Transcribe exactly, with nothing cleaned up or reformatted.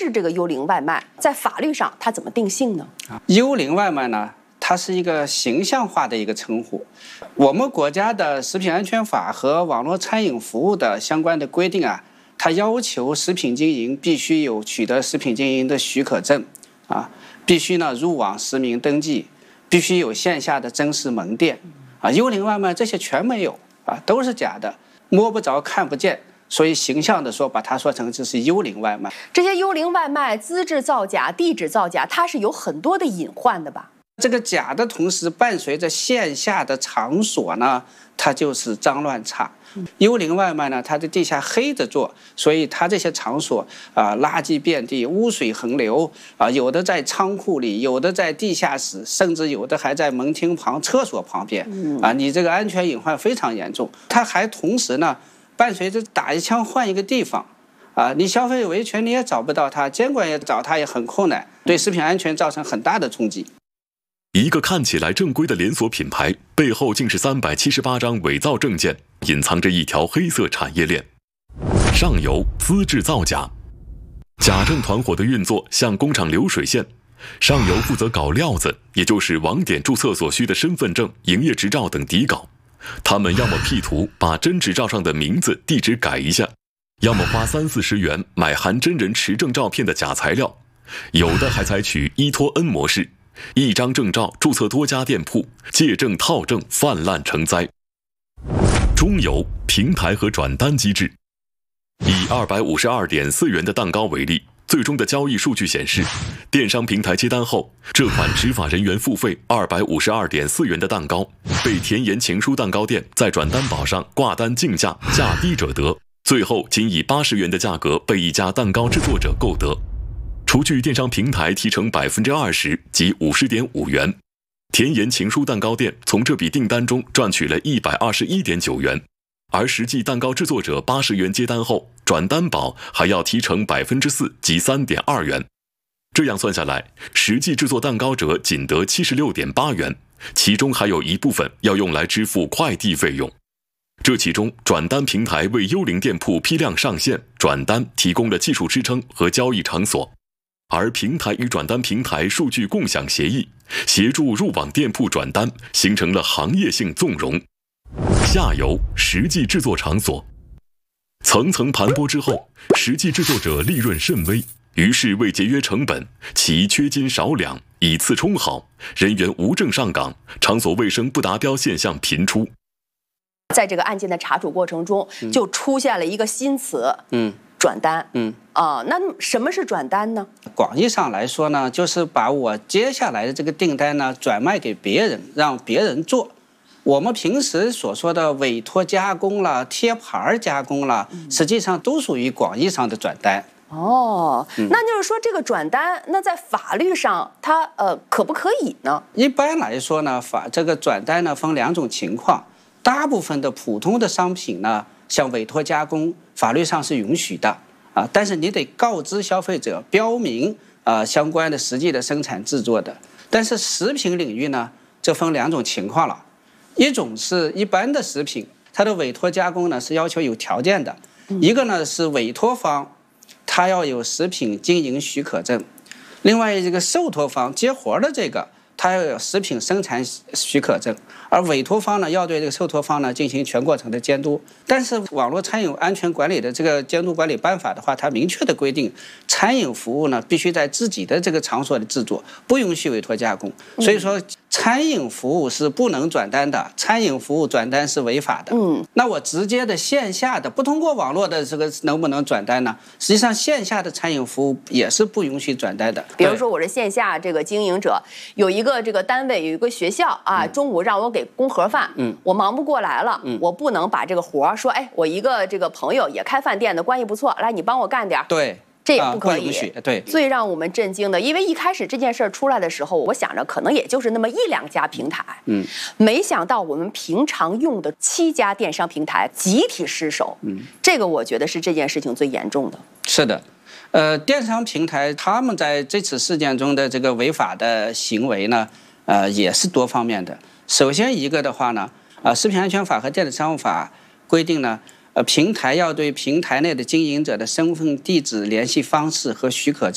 是这个幽灵外卖？在法律上它怎么定性呢？ 幽灵外卖呢，它是一个形象化的一个称呼。我们国家的食品安全法和网络餐饮服务的相关的规定啊，它要求食品经营必须有取得食品经营的许可证啊，必须呢入网实名登记，必须有线下的真实门店啊。幽灵外卖这些全没有啊，都是假的，摸不着看不见。所以形象的说，把它说成就是幽灵外卖。 这些幽灵外卖资质造假、地址造假，它是有很多的隐患的吧？ 这个假的同时伴随着线下的场所呢，它就是脏乱差。幽灵外卖呢，它在地下黑着做，所以它这些场所啊、呃，垃圾遍地，污水横流啊、呃，有的在仓库里，有的在地下室，甚至有的还在门厅旁、厕所旁边啊、呃，你这个安全隐患非常严重。它还同时呢，伴随着打一枪换一个地方。啊，你消费维权你也找不到它，监管也找它也很困难，对食品安全造成很大的冲击。 一个看起来正规的连锁品牌，背后竟是三百七十八张伪造证件，隐藏着一条黑色产业链。上游资质造假，假证团伙的运作像工厂流水线，上游负责搞料子，也就是网点注册所需的身份证、营业执照等底稿。他们要么 P 图把真执照上的名字、地址改一下，要么花三四十元买含真人持证照片的假材料，有的还采取依托 N 模式。一张证照注册多家店铺，借证套证泛滥成灾。中游平台和转单机制，以二百五十二点四元的蛋糕为例，最终的交易数据显示，电商平台接单后，这款执法人员付费二百五十二点四元的蛋糕，被甜言情书蛋糕店在转单宝上挂单竞价，价低者得，最后仅以八十元的价格被一家蛋糕制作者购得。除去电商平台提成 百分之二十 即 五十点五元，甜言情书蛋糕店从这笔订单中赚取了 一百二十一点九元，而实际蛋糕制作者八十元接单后，转单宝还要提成 百分之四 即 三点二元。这样算下来，实际制作蛋糕者仅得 七十六点八元，其中还有一部分要用来支付快递费用。这其中，转单平台为幽灵店铺批量上线、转单提供了技术支撑和交易场所，而平台与转单平台数据共享协议，协助入网店铺转单，形成了行业性纵容。下游实际制作场所，层层盘剥之后，实际制作者利润甚微，于是为节约成本，其缺斤少两，以次充好，人员无证上岗，场所卫生不达标现象频出。 在这个案件的查处过程中，就出现了一个新词，嗯。转单，嗯啊，那什么是转单呢？ 广义上来说呢，就是把我接下来的这个订单呢转卖给别人，让别人做。我们平时所说的委托加工了、贴牌加工了，实际上都属于广义上的转单。 哦，嗯、那就是说这个转单，那在法律上它呃可不可以呢？ 一般来说呢，法这个转单呢分两种情况，大部分的普通的商品呢，像委托加工，法律上是允许的啊，但是你得告知消费者，标明啊相关的实际的生产制作的。但是食品领域呢，这分两种情况了，一种是一般的食品，它的委托加工呢是要求有条件的，一个呢是委托方，他要有食品经营许可证，另外这个受托方接活的这个，他要有食品生产许可证，而委托方呢要对这个受托方呢进行全过程的监督。但是网络餐饮安全管理的这个监督管理办法的话，它明确的规定，餐饮服务呢必须在自己的这个场所的制作，不允许委托加工。所以说，餐饮服务是不能转单的，餐饮服务转单是违法的。嗯，那我直接的线下的不通过网络的这个能不能转单呢？实际上线下的餐饮服务也是不允许转单的。 比如说我是线下这个经营者，有一个这个单位有一个学校啊，中午让我给供盒饭，嗯，我忙不过来了，嗯，我不能把这个活说，哎，我一个这个朋友也开饭店的，关系不错，来你帮我干点。 对。 这也不可以， 啊、对。 最让我们震惊的，因为一开始这件事儿出来的时候，我想着可能也就是那么一两家平台，嗯，没想到我们平常用的七家电商平台集体失守，嗯，这个我觉得是这件事情最严重的。 是的，呃，电商平台他们在这次事件中的这个违法的行为呢，呃，也是多方面的。首先一个的话呢，啊、呃，食品安全法和电子商务法规定呢。呃，平台要对平台内的经营者的身份、地址、联系方式和许可证